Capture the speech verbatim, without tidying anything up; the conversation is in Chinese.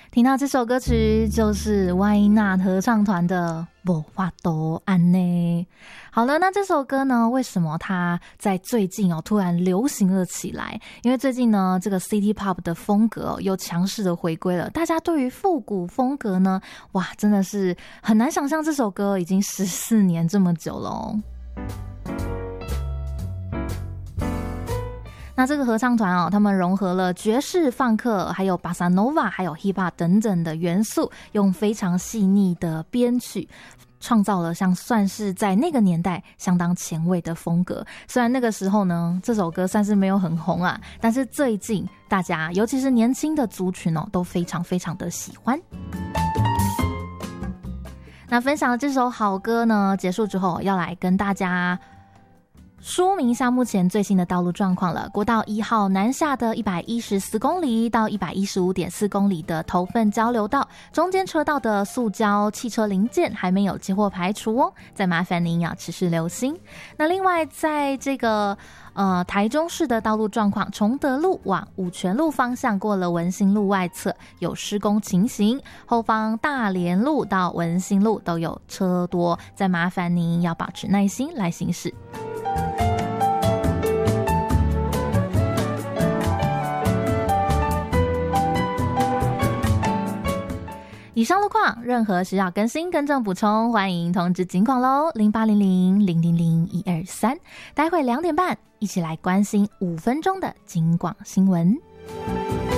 听到这首歌曲就是 Why Not 合唱团的无法度安呢。好了，那这首歌呢，为什么它在最近哦突然流行了起来？因为最近呢，这个 City Pop 的风格、哦、又强势的回归了。大家对于复古风格呢，哇，真的是很难想象这首歌已经十四年这么久了哦。那这个合唱团哦，他们融合了爵士、放克、还有巴萨诺瓦、还有 hip hop 等等的元素，用非常细腻的编曲，创造了像算是在那个年代相当前卫的风格。虽然那个时候呢，这首歌算是没有很红啊，但是最近大家，尤其是年轻的族群哦，都非常非常的喜欢。那分享的这首好歌呢，结束之后要来跟大家说明一下目前最新的道路状况了。国道一号南下的一百一十四公里到一百一十五点四公里的头份交流道，中间车道的塑胶汽车零件还没有接获排除哦，再麻烦您要持续留心。那另外在这个呃台中市的道路状况，崇德路往五权路方向过了文心路外侧有施工情形，后方大连路到文心路都有车多，再麻烦您要保持耐心来行驶。以上路况，任何需要更新、更正、补充，欢迎通知警广喽，零八零零零零零一二三。待会两点半，一起来关心五分钟的警广新闻。